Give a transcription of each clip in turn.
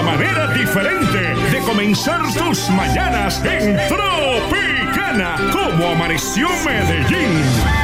manera diferente de comenzar tus mañanas en Tropicana. ¿Cómo amaneció Medellín?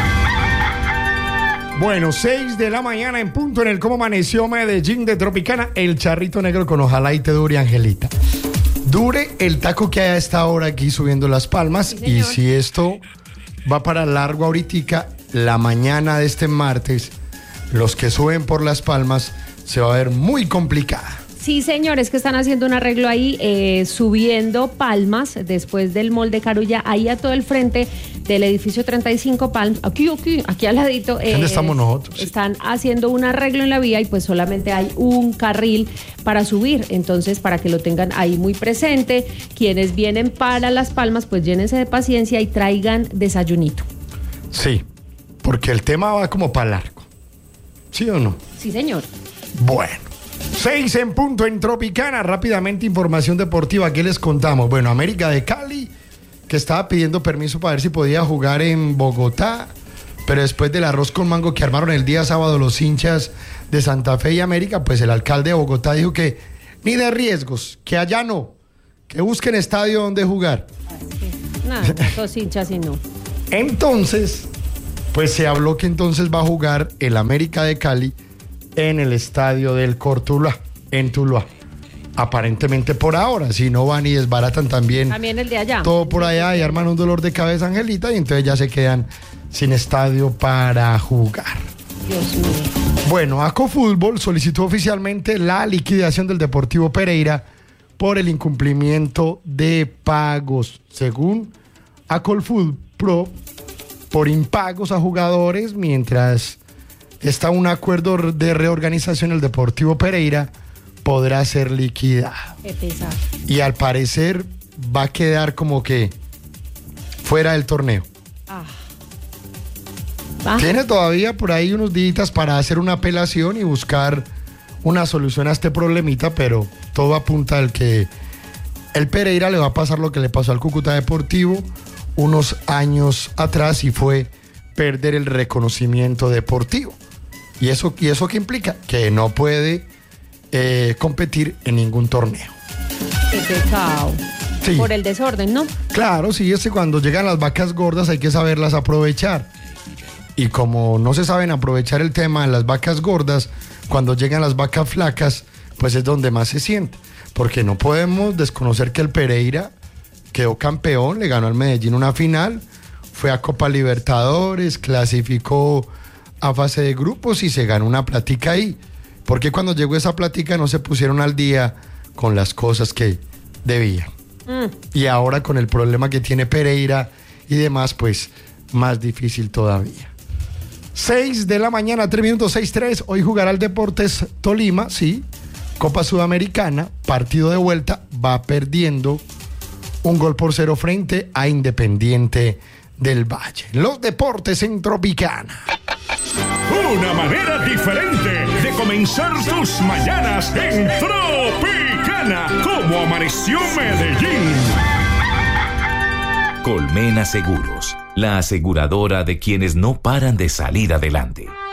Bueno, 6 de la mañana en punto en el Cómo Amaneció Medellín de Tropicana. El charrito negro con ojalá y te dure, Angelita. Dure el taco que hay a esta hora aquí subiendo Las Palmas. Sí, y si esto va para largo ahorita, la mañana de este martes, los que suben por Las Palmas se va a ver muy complicada. Sí, señores, que están haciendo un arreglo ahí, subiendo Palmas, después del Mall de Carulla, ahí a todo el frente del edificio 35 Palmas, aquí al ladito. ¿Dónde estamos nosotros? Están haciendo un arreglo en la vía y pues solamente hay un carril para subir, entonces para que lo tengan ahí muy presente, quienes vienen para Las Palmas, pues llénense de paciencia y traigan desayunito. Sí, porque el tema va como para largo, ¿sí o no? Sí, señor. Bueno. 6 en punto en Tropicana. Rápidamente información deportiva. ¿Qué les contamos? Bueno, América de Cali, que estaba pidiendo permiso para ver si podía jugar en Bogotá, pero después del arroz con mango que armaron el día sábado los hinchas de Santa Fe y América, pues el alcalde de Bogotá dijo que ni de riesgos, que allá no, que busquen estadio donde jugar. Nada, los hinchas y no. Entonces, pues se habló que entonces va a jugar el América de Cali en el estadio del Cortuluá, en Tuluá. Aparentemente por ahora, si no van y desbaratan también el de allá. Todo por allá y arman un dolor de cabeza, Angelita, y entonces ya se quedan sin estadio para jugar. Dios mío. Bueno, Acofútbol solicitó oficialmente la liquidación del Deportivo Pereira por el incumplimiento de pagos. Según Acofútbol Pro, por impagos a jugadores, mientras está un acuerdo de reorganización, el Deportivo Pereira podrá ser liquidado. Qué pesar. Y al parecer va a quedar como que fuera del torneo. Tiene todavía por ahí unos días para hacer una apelación y buscar una solución a este problemita, pero todo apunta al que el Pereira le va a pasar lo que le pasó al Cúcuta Deportivo unos años atrás, y fue perder el reconocimiento deportivo. ¿Y eso qué implica? Que no puede competir en ningún torneo. Qué pecado. Sí. Por el desorden, ¿no? Claro, sí, es que cuando llegan las vacas gordas hay que saberlas aprovechar. Y como no se saben aprovechar el tema de las vacas gordas, cuando llegan las vacas flacas, pues es donde más se siente. Porque no podemos desconocer que el Pereira quedó campeón, le ganó al Medellín una final, fue a Copa Libertadores, clasificó a fase de grupos y se ganó una plática ahí. Porque cuando llegó esa plática no se pusieron al día con las cosas que debían. Y ahora con el problema que tiene Pereira y demás, pues más difícil todavía. 6 de la mañana, 3 minutos, 6:03. Hoy jugará el Deportes Tolima, sí, Copa Sudamericana, partido de vuelta, va perdiendo 1-0 frente a Independiente del Valle. Los deportes en Tropicana. Una manera diferente de comenzar tus mañanas en Tropicana. ¿Cómo amaneció Medellín? Colmena Seguros, la aseguradora de quienes no paran de salir adelante.